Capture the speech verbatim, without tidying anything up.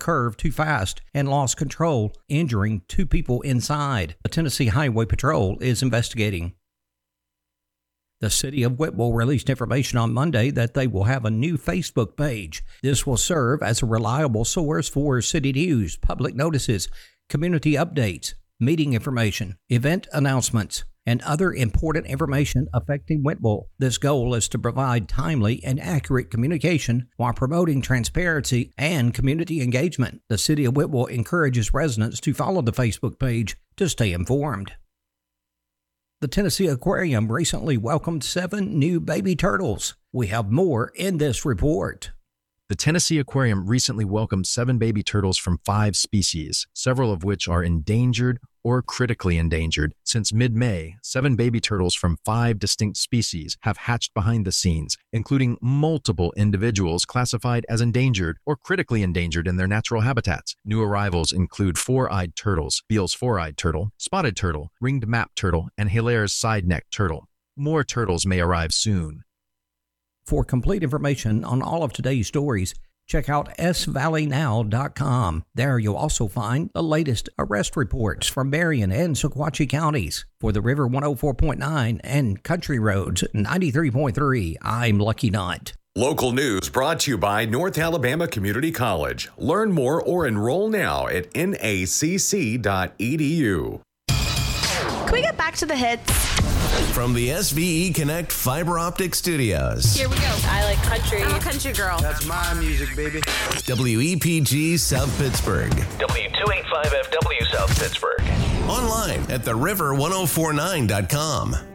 curve too fast and lost control, injuring two people inside. The Tennessee Highway Patrol is investigating. The city of Whitwell released information on Monday that they will have a new Facebook page. This will serve as a reliable source for city news, public notices, community updates, meeting information, event announcements, and other important information affecting Whitwell. This goal is to provide timely and accurate communication while promoting transparency and community engagement. The city of Whitwell encourages residents to follow the Facebook page to stay informed. The Tennessee Aquarium recently welcomed seven new baby turtles. We have more in this report. The Tennessee Aquarium recently welcomed seven baby turtles from five species, several of which are endangered or critically endangered. Since mid-May, seven baby turtles from five distinct species have hatched behind the scenes, including multiple individuals classified as endangered or critically endangered in their natural habitats. New arrivals include four-eyed turtles, Beale's four-eyed turtle, spotted turtle, ringed map turtle, and Hilaire's side-neck turtle. More turtles may arrive soon. For complete information on all of today's stories, check out s valley now dot com. There you'll also find the latest arrest reports from Marion and Sequatchie counties. For the River one oh four point nine and Country Roads ninety-three point three, I'm Lucky Knott. Local news brought to you by North Alabama Community College. Learn more or enroll now at N A C C dot E D U. Can we get back to the hits? From the S V E Connect Fiber Optic Studios. Here we go. I like country. I'm a country girl. That's my music, baby. W E P G South Pittsburgh. W two eighty-five F W South Pittsburgh. Online at the river ten forty-nine dot com.